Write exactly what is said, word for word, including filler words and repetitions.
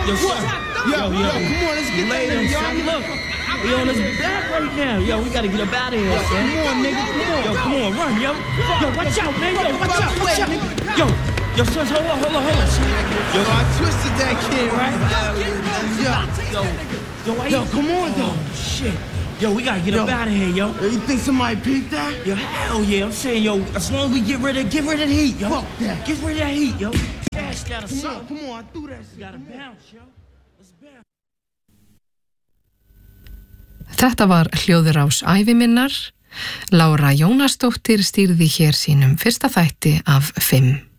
Yo, son. Yo, yo, yo, come on, let's get that nigga, y'all. Look, we on his back right now. Yo, we gotta get up out of here, son. Come on, nigga, come on. Yo, come on, run, yo. Yo, watch out, man. Yo, watch out, watch out. Yo, yo, son, hold on, hold on, hold on. Yo, I twisted that kid, right? Yo, yo, yo, why yo, come on, though. Oh, shit. Yo, we gotta get yo, up out of here, yo. Yo, you think somebody peeped that? Yo, hell yeah. I'm saying, yo, as long as we get rid of, get rid of the heat, yo. Fuck that. Get rid of that heat, yo. Dash gotta come on, come on, I threw that shit. Gotta bounce, yo. Let's bounce. Þetta var hljóðurás ævi minnar. Lára Jónasdóttir stýrði hér sínum fyrsta þætti af fimm.